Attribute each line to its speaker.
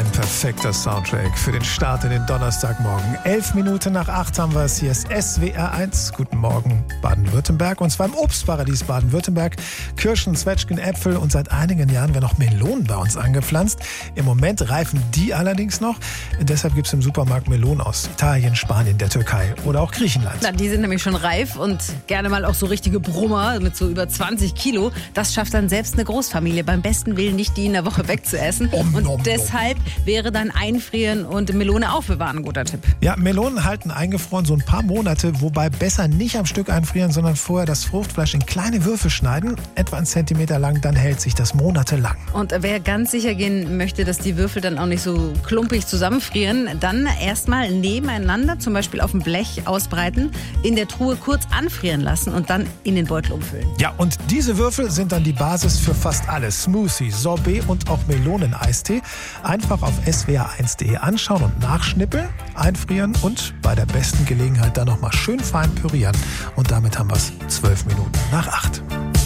Speaker 1: Ein perfekter Soundtrack für den Start in den Donnerstagmorgen. 11 Minuten nach 8 haben wir es. Hier ist SWR 1. Guten Morgen, Baden-Württemberg. Und zwar im Obstparadies Baden-Württemberg. Kirschen, Zwetschgen, Äpfel und seit einigen Jahren werden auch Melonen bei uns angepflanzt. Im Moment reifen die allerdings noch. Deshalb gibt es im Supermarkt Melonen aus Italien, Spanien, der Türkei oder auch Griechenland.
Speaker 2: Na, die sind nämlich schon reif und gerne mal auch so richtige Brummer mit so über 20 Kilo. Das schafft dann selbst eine Großfamilie beim besten Willen nicht, die in der Woche wegzuessen. Und deshalb wäre dann Einfrieren und Melone aufbewahren ein guter Tipp.
Speaker 1: Ja, Melonen halten eingefroren so ein paar Monate, wobei besser nicht am Stück einfrieren, sondern vorher das Fruchtfleisch in kleine Würfel schneiden, etwa 1 Zentimeter lang, dann hält sich das monatelang.
Speaker 2: Und wer ganz sicher gehen möchte, dass die Würfel dann auch nicht so klumpig zusammenfrieren, dann erstmal nebeneinander, zum Beispiel auf dem Blech ausbreiten, in der Truhe kurz anfrieren lassen und dann in den Beutel umfüllen.
Speaker 1: Ja, und diese Würfel sind dann die Basis für fast alles. Smoothie, Sorbet und auch Meloneneistee. Einfach auf swr1.de anschauen und nachschnippeln, einfrieren und bei der besten Gelegenheit dann nochmal schön fein pürieren. Und damit haben wir es 12 Minuten nach 8.